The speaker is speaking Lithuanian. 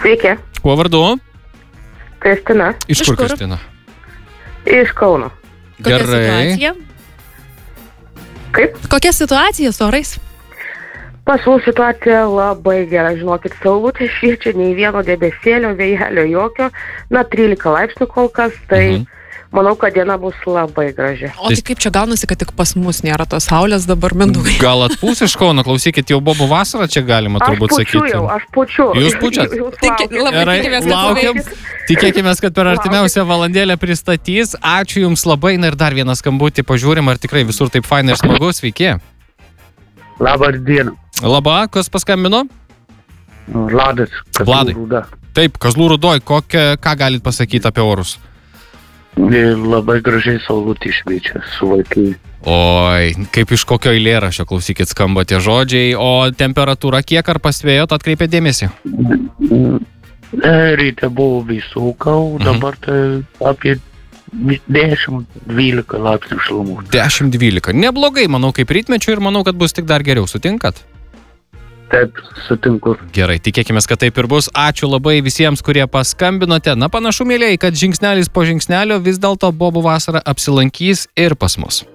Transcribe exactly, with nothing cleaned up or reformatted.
Sveiki. Kuo vardu? Kristina. Iš Iš kur, kur? Kristina? Iš Kauno. Kokia Gerai. situacija? Kaip? Kokia situacija su orais? Pas mus situacija labai gera, žinokit, saulutė šviečia, nei vieno debesėlio, vėjelio jokio, na, trylika laipsnių kol kas, tai Mhm. manau, kad diena bus labai graži. O tai kaip čia gaunasi, kad tik pas mus nėra tos saulės dabar, Mindaugai? Gal atpūs iš Kauno, klausykit, jau bobų vasarą čia galima Aš turbūt pučiu sakyti. jau, aš pučiu. Jūs pučiat? Jūs Tik- laukiat. labai Gerai, tikimės, kad laukiam. suveiks. Tikėkime, kad per artimiausią valandėlę pristatys. Ačiū Jums labai. Na ir dar vieną skambutį pažiūrim, ar tikrai visur taip fainai ir smagu. Sveiki. Labą dieną. Labą, kas paskambino? Vladas. Vladai. Rūda. Taip, Kazlų Rūdoj, kokią, ką galit pasakyti apie orus? Labai gražiai saulutė šviečia su vaikai. Oi, kaip iš kokio eilėraščio, klausykit, skamba tie žodžiai. O temperatūra kiek, ar pasvėjot, atkreipė dėmesį? Ryte buvo vėsauka, dabar tai apie dešimt dvylika laipsnių šilumos. dešimt dvylika. Neblogai, manau, kaip rytmečių ir manau, kad bus tik dar geriau. Sutinkat? Taip, sutinku. Gerai, tikėkime, kad taip ir bus. Ačiū labai visiems, kurie paskambinote. Na, panašu, mėlėjai, kad žingsnelis po žingsnelio vis dėlto bobų vasara apsilankys ir pas mus.